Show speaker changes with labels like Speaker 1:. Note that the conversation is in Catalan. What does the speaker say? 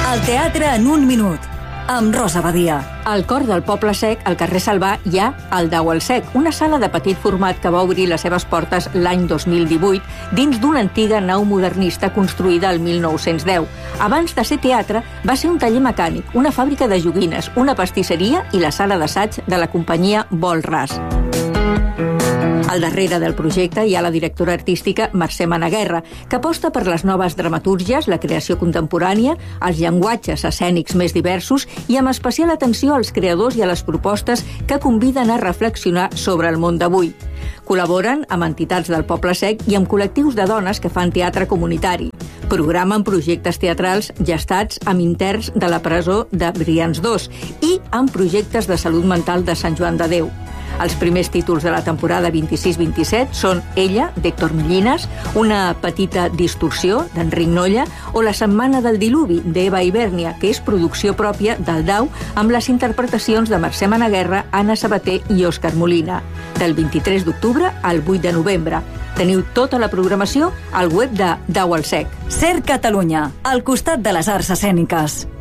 Speaker 1: El teatre en un minut, amb Rosa Badia.
Speaker 2: Al cor del Poble Sec, al carrer Salvà, hi ha el Dau al Sec, una sala de petit format que va obrir les seves portes l'any 2018 dins d'una antiga nau modernista construïda el 1910. Abans de ser teatre, va ser un taller mecànic, una fàbrica de joguines, una pastisseria i la sala d'assaig de la companyia Vol Ras. Al darrere del projecte hi ha la directora artística Mercè Managuerra, que aposta per les noves dramatúrgies, la creació contemporània, els llenguatges escènics més diversos i amb especial atenció als creadors i a les propostes que conviden a reflexionar sobre el món d'avui. Col·laboren amb entitats del Poble Sec i amb col·lectius de dones que fan teatre comunitari. Programen projectes teatrals gestats amb interns de la presó de Brians 2 i amb projectes de salut mental de Sant Joan de Déu. Els primers títols de la temporada 26-27 són Ella, d'Héctor Millines, Una petita distorsió, d'Enric Nolla, o La setmana del diluvi, d'Eva Ibèrnia, que és producció pròpia del Dau, amb les interpretacions de Mercè Managuerra, Anna Sabater i Òscar Molina. Del 23 d'octubre al 8 de novembre. Teniu tota la programació al web de Dau al Sec.
Speaker 1: Ser Catalunya, al costat de les arts escèniques.